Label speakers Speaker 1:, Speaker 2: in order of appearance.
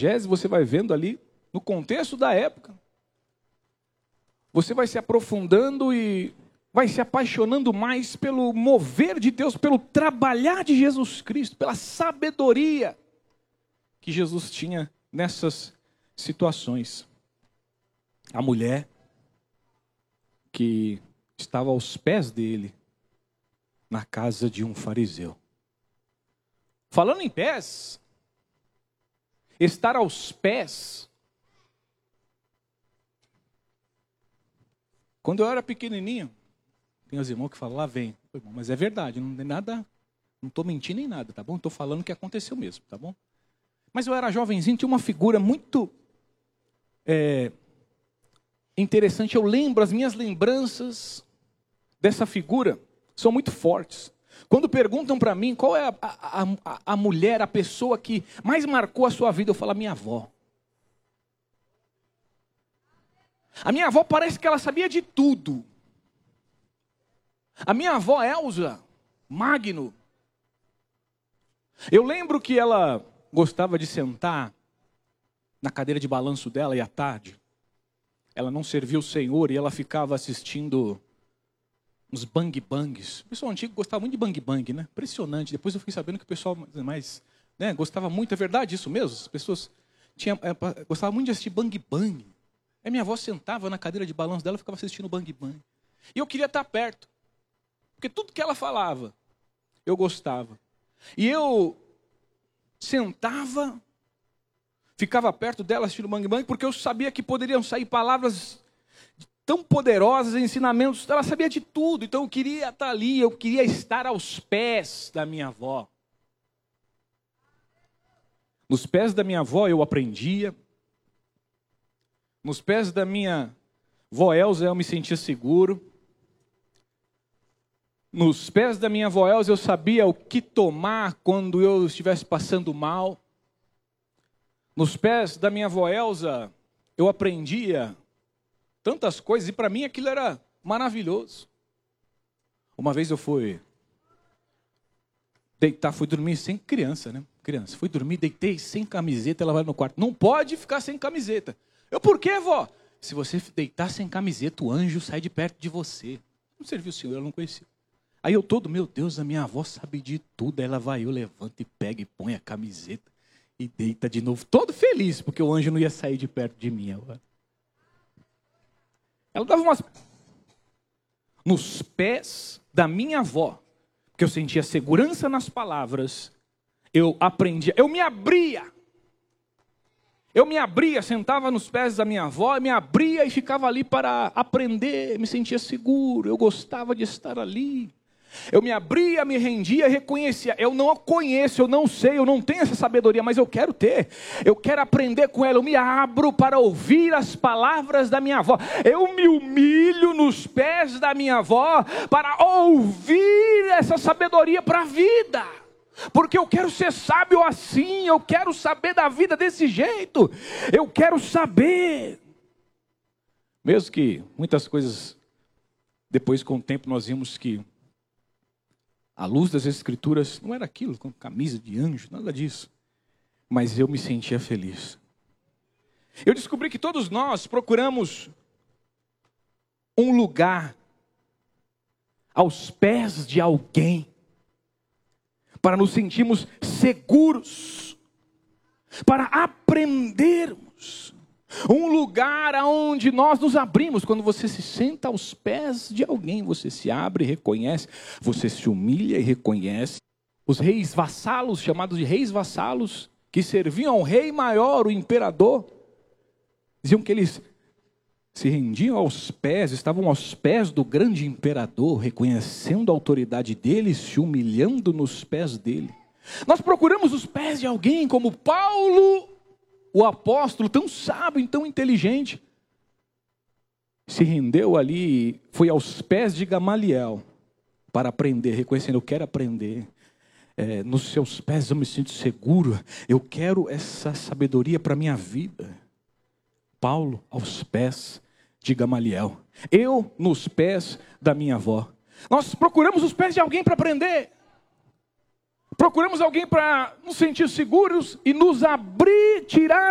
Speaker 1: exegese, você vai vendo ali, no contexto da época. Você vai se aprofundando e vai se apaixonando mais pelo mover de Deus, pelo trabalhar de Jesus Cristo, pela sabedoria que Jesus tinha nessas situações. A mulher que estava aos pés dele, na casa de um fariseu. Falando em pés, estar aos pés. Quando eu era pequenininho, tem os irmãos que falam, lá vem. Mas é verdade, não tem nada, não estou mentindo nem nada, tá bom? Estou falando o que aconteceu mesmo, tá bom? Mas eu era jovenzinho, tinha uma figura muito interessante. Eu lembro, as minhas lembranças dessa figura são muito fortes. Quando perguntam para mim qual é a mulher, a pessoa que mais marcou a sua vida, eu falo, a minha avó. A minha avó parece que ela sabia de tudo. A minha avó Elza Magno. Eu lembro que ela gostava de sentar na cadeira de balanço dela e à tarde ela não servia o Senhor e ela ficava assistindo uns bang-bangs. O pessoal antigo gostava muito de bang-bang, né? Impressionante. Depois eu fiquei sabendo que o pessoal mais gostava muito. É verdade isso mesmo? As pessoas gostavam muito de assistir bang-bang. Aí minha avó sentava na cadeira de balanço dela e ficava assistindo bang-bang. E eu queria estar perto. Porque tudo que ela falava, eu gostava. E eu sentava, ficava perto dela assistindo bang-bang, porque eu sabia que poderiam sair palavras tão poderosas, ensinamentos. Ela sabia de tudo, então eu queria estar ali, eu queria estar aos pés da minha avó. Nos pés da minha avó eu aprendia. Nos pés da minha vó Elza eu me sentia seguro. Nos pés da minha avó Elza eu sabia o que tomar quando eu estivesse passando mal. Nos pés da minha avó Elza eu aprendia tantas coisas e para mim aquilo era maravilhoso. Uma vez eu fui deitar, fui dormir sem criança, né? Criança, fui dormir, deitei sem camiseta, ela vai no quarto. Não pode ficar sem camiseta. Eu, por quê, vó? Se você deitar sem camiseta, o anjo sai de perto de você. Não serviu o Senhor, eu não conhecia. Aí eu todo, meu Deus, a minha avó sabe de tudo. Aí ela vai, eu levanto e pega e põe a camiseta e deita de novo. Todo feliz, porque o anjo não ia sair de perto de mim agora. Ela dava umas... Nos pés da minha avó, porque eu sentia segurança nas palavras, eu aprendia, eu me abria. Eu me abria, sentava nos pés da minha avó, me abria e ficava ali para aprender, me sentia seguro, eu gostava de estar ali. Eu me abria, me rendia, reconhecia. Eu não a conheço, eu não sei, eu não tenho essa sabedoria, mas eu quero ter. Eu quero aprender com ela, eu me abro para ouvir as palavras da minha avó. Eu me humilho nos pés da minha avó para ouvir essa sabedoria para a vida. Porque eu quero ser sábio assim, eu quero saber da vida desse jeito. Eu quero saber. Mesmo que muitas coisas, depois com o tempo nós vimos que a luz das Escrituras não era aquilo, com camisa de anjo, nada disso. Mas eu me sentia feliz. Eu descobri que todos nós procuramos um lugar aos pés de alguém para nos sentirmos seguros, para aprendermos. Um lugar onde nós nos abrimos. Quando você se senta aos pés de alguém, você se abre e reconhece, você se humilha e reconhece. Os reis vassalos, chamados de reis vassalos, que serviam ao rei maior, o imperador, diziam que eles se rendiam aos pés, estavam aos pés do grande imperador, reconhecendo a autoridade dele, se humilhando nos pés dele. Nós procuramos os pés de alguém como Paulo, o apóstolo, tão sábio e tão inteligente, se rendeu ali, foi aos pés de Gamaliel para aprender, reconhecendo, eu quero aprender. Nos seus pés eu me sinto seguro, eu quero essa sabedoria para a minha vida. Paulo aos pés de Gamaliel, eu nos pés da minha avó. Nós procuramos os pés de alguém para aprender. Procuramos alguém para nos sentir seguros e nos abrir, tirar